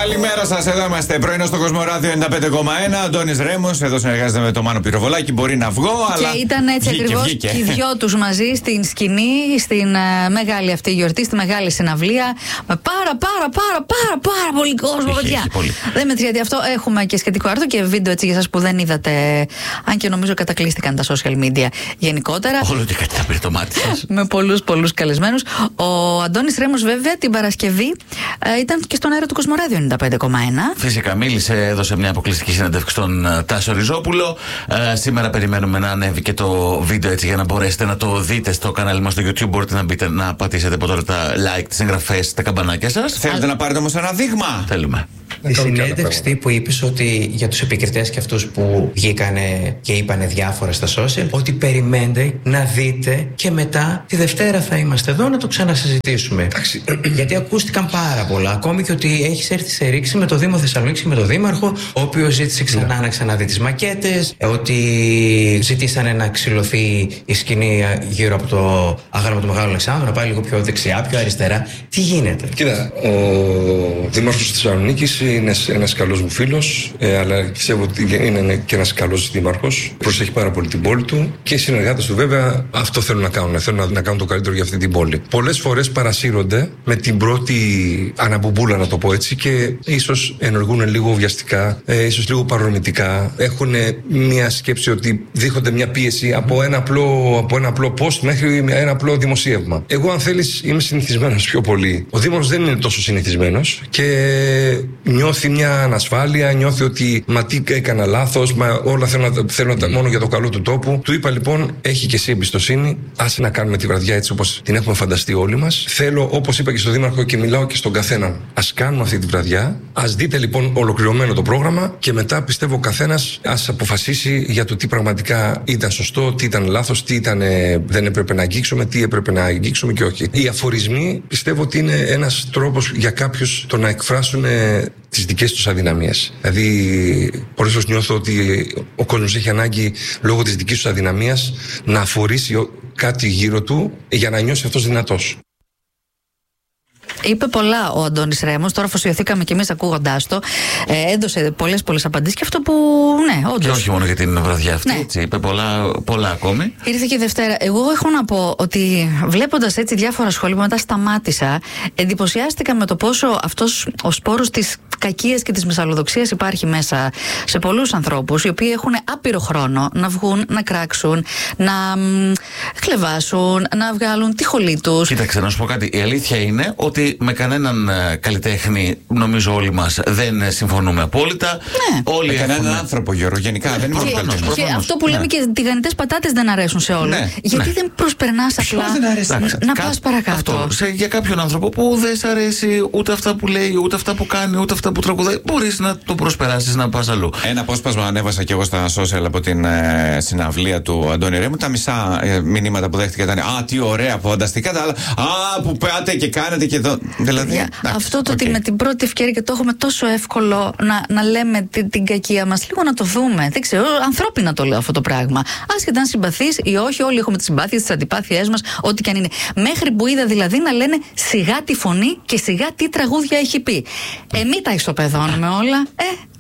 Καλημέρα σας, εδώ είμαστε. Πρωινό στο Κοσμοράδιο 95,1. Αντώνης Ρέμος, εδώ συνεργάζεται με το Μάνο Πυροβολάκη. Μπορεί να βγω, αλλά. Και ήταν έτσι ακριβώς και οι δυο τους μαζί στην σκηνή, στην μεγάλη αυτή γιορτή, στη μεγάλη συναυλία. Με πάρα πολύ κόσμο, παιδιά. Δεν μετριέται αυτό. Έχουμε και σχετικό άρθρο και βίντεο έτσι για εσάς που δεν είδατε. Αν και νομίζω κατακλείστηκαν τα social media γενικότερα. Όλο και κάτι θα πει το μάτι σας. Με πολλούς καλεσμένους. Ο Αντώνης Ρέμος, βέβαια, την Παρασκευή ήταν και στον αέρα του Κοσμοράδιο 95,1. Φυσικά μίλησε, έδωσε μια αποκλειστική συνέντευξη στον Τάσο Ριζόπουλο. Σήμερα περιμένουμε να ανέβει και το βίντεο έτσι για να μπορέσετε να το δείτε στο κανάλι μας στο YouTube. Μπορείτε να μπείτε να πατήσετε από τώρα τα like, τις εγγραφές, τα καμπανάκια σας. Θέλετε να πάρετε όμως ένα δείγμα? Θέλουμε. Τη συνέντευξη που είπες ότι για τους επικριτές και αυτούς που βγήκανε και είπανε διάφορα στα social, ότι περιμένετε να δείτε και μετά τη Δευτέρα θα είμαστε εδώ να το ξανασυζητήσουμε. Γιατί ακούστηκαν πάρα πολλά. Ακόμη και ότι έχεις έρθει σε ρήξη με το Δήμο Θεσσαλονίκης και με τον Δήμαρχο, ο οποίος ζήτησε ξανά να ξαναδεί τις μακέτες, ότι ζητήσανε να ξυλωθεί η σκηνή γύρω από το αγάλμα του Μεγάλου Αλεξάνδρου, να πάει λίγο πιο δεξιά, πιο αριστερά. Τι γίνεται? Κοίτα, ο Δήμαρχος της Θεσσαλονίκης είναι ένας καλός μου φίλος, αλλά πιστεύω ότι είναι και ένας καλός δήμαρχος. Προσέχει πάρα πολύ την πόλη του και οι συνεργάτες του, βέβαια, αυτό θέλουν να κάνουν. Θέλουν να κάνουν το καλύτερο για αυτή την πόλη. Πολλές φορές παρασύρονται με την πρώτη αναμπουμπούλα, να το πω έτσι, και ίσως ενεργούν λίγο βιαστικά, ίσως λίγο παρορμητικά. Έχουν μια σκέψη ότι δείχνονται μια πίεση από ένα απλό post μέχρι ένα απλό δημοσίευμα. Εγώ, αν θέλεις, είμαι συνηθισμένος πιο πολύ. Ο Δήμαρχος δεν είναι τόσο συνηθισμένος και νιώθει μια ανασφάλεια, νιώθει ότι μα τι έκανα λάθος, μα όλα θέλω μόνο για το καλό του τόπου. Του είπα λοιπόν, έχει και εσύ εμπιστοσύνη, άσε να κάνουμε τη βραδιά έτσι όπως την έχουμε φανταστεί όλοι μας. Θέλω, όπως είπα και στον Δήμαρχο και μιλάω και στον καθέναν, ας κάνουμε αυτή τη βραδιά, ας δείτε λοιπόν ολοκληρωμένο το πρόγραμμα και μετά πιστεύω ο καθένας ας αποφασίσει για το τι πραγματικά ήταν σωστό, τι ήταν λάθος, τι δεν έπρεπε να αγγίξουμε, τι έπρεπε να αγγίξουμε και όχι. Οι αφορισμοί πιστεύω ότι είναι ένας τρόπος για κάποιους το να εκφράσουν τις δικές τους αδυναμίες. Δηλαδή, πολλές φορές νιώθω ότι ο κόσμος έχει ανάγκη λόγω της δικής του αδυναμίας να αφορήσει κάτι γύρω του για να νιώσει αυτός δυνατός. Είπε πολλά ο Αντώνης Ρέμος, τώρα αφοσιωθήκαμε κι εμείς ακούγοντάς το. Έδωσε πολλές απαντήσεις και αυτό που, ναι, όντως. Και όχι μόνο για την βραδιά αυτή, ναι. Έτσι, είπε πολλά ακόμη. Ήρθε και Δευτέρα. Εγώ έχω να πω ότι βλέποντας έτσι διάφορα σχόλια που μετά σταμάτησα, εντυπωσιάστηκα με το πόσο αυτός ο σπόρος της κακίας και της μεσαλλοδοξίας υπάρχει μέσα σε πολλούς ανθρώπους, οι οποίοι έχουν άπειρο χρόνο να βγουν, να κράξουν, να χλεβάσουν, να βγάλουν τη χολή τους. Κοίταξε, να σου πω κάτι. Η αλήθεια είναι ότι με κανέναν καλλιτέχνη, νομίζω όλοι μας, δεν συμφωνούμε απόλυτα. Ναι. Όλοι με κανέναν άνθρωπο, Γιώργο, γενικά δεν είναι προφανώς. Και αυτό που λέμε και τηγανιτές πατάτες δεν αρέσουν σε όλους. Ναι. Γιατί δεν προσπερνάς απλά να πας παρακάτω. Για κάποιον άνθρωπο που δεν σ' αρέσει ούτε αυτά που λέει, ούτε αυτά που κάνει, ούτε αυτά που τραγουδάει, μπορείς να το προσπεράσεις να πας αλλού. Ένα απόσπασμα ανέβασα και εγώ στα social από την συναυλία του Αντώνη Ρέμου. Τα μισά μηνύματα που δέχτηκα ήταν «Α, τι ωραία, φανταστικά». Τα άλλα «Α, που πάτε και κάνετε και εδώ». Δηλαδή, αυτό το ότι με την πρώτη ευκαιρία και το έχουμε τόσο εύκολο να λέμε την κακία μας, λίγο να το δούμε. Δεν ξέρω, ανθρώπινα το λέω αυτό το πράγμα. Άσχετα αν συμπαθείς ή όχι, όλοι έχουμε τις συμπάθειες, τις αντιπάθειές μας, ό,τι και αν είναι. Μέχρι που είδα δηλαδή να λένε σιγά τη φωνή και σιγά τι τραγούδια έχει πει. Μην τα ισοπεδώνουμε όλα.